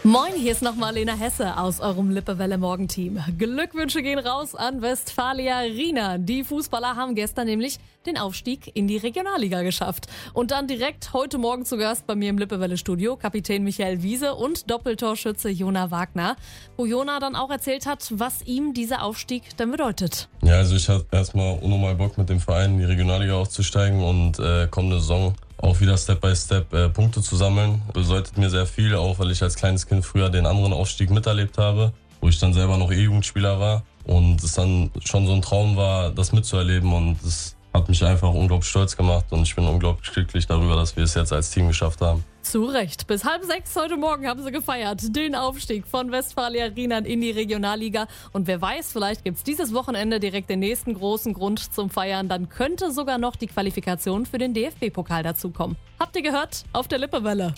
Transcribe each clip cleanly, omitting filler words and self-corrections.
Moin, hier ist nochmal Lena Hesse aus eurem Lippewelle-Morgenteam. Glückwünsche gehen raus an Westfalia Riena. Die Fußballer haben gestern nämlich den Aufstieg in die Regionalliga geschafft. Und dann direkt heute Morgen zu Gast bei mir im Lippewelle-Studio Kapitän Michael Wiese und Doppeltorschütze Jona Wagner, wo Jona dann auch erzählt hat, was ihm dieser Aufstieg denn bedeutet. Ja, also ich hatte erstmal unnormal Bock mit dem Verein in die Regionalliga aufzusteigen und kommende Saison auch wieder Step by Step Punkte zu sammeln. Bedeutet mir sehr viel, auch weil ich als kleines Kind früher den anderen Aufstieg miterlebt habe, wo ich dann selber noch E-Jugendspieler war und es dann schon so ein Traum war, das mitzuerleben, und es hat mich einfach unglaublich stolz gemacht und ich bin unglaublich glücklich darüber, dass wir es jetzt als Team geschafft haben. Zu Recht. Bis 5:30 heute Morgen haben sie gefeiert. Den Aufstieg von Westfalia Riena in die Regionalliga. Und wer weiß, vielleicht gibt's dieses Wochenende direkt den nächsten großen Grund zum Feiern. Dann könnte sogar noch die Qualifikation für den DFB-Pokal dazukommen. Habt ihr gehört? Auf der Lippewelle.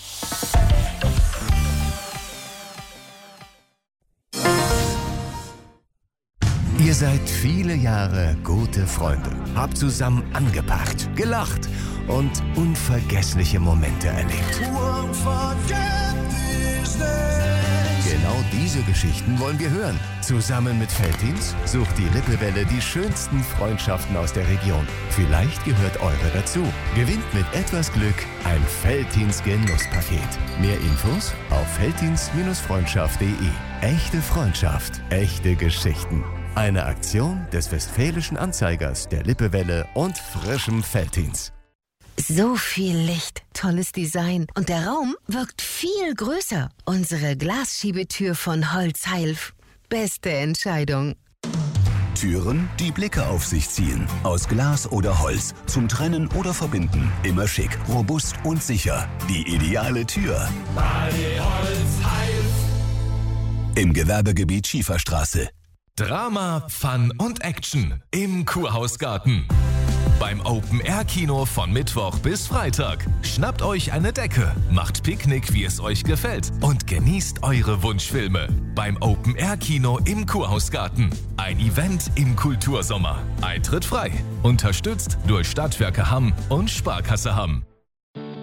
Ihr seid viele Jahre gute Freunde, habt zusammen angepackt, gelacht und unvergessliche Momente erlebt. Genau diese Geschichten wollen wir hören. Zusammen mit Veltins sucht die Lippewelle die schönsten Freundschaften aus der Region. Vielleicht gehört eure dazu. Gewinnt mit etwas Glück ein Veltins Genusspaket. Mehr Infos auf veltins-freundschaft.de. Echte Freundschaft, echte Geschichten. Eine Aktion des Westfälischen Anzeigers, der Lippewelle und frischem Veltins. So viel Licht, tolles Design und der Raum wirkt viel größer. Unsere Glasschiebetür von Holzheilf. Beste Entscheidung. Türen, die Blicke auf sich ziehen. Aus Glas oder Holz. Zum Trennen oder Verbinden. Immer schick, robust und sicher. Die ideale Tür. Bali Holzheilf. Im Gewerbegebiet Schieferstraße. Drama, Fun und Action im Kurhausgarten. Beim Open-Air-Kino von Mittwoch bis Freitag. Schnappt euch eine Decke, macht Picknick, wie es euch gefällt, und genießt eure Wunschfilme. Beim Open-Air-Kino im Kurhausgarten. Ein Event im Kultursommer. Eintritt frei. Unterstützt durch Stadtwerke Hamm und Sparkasse Hamm.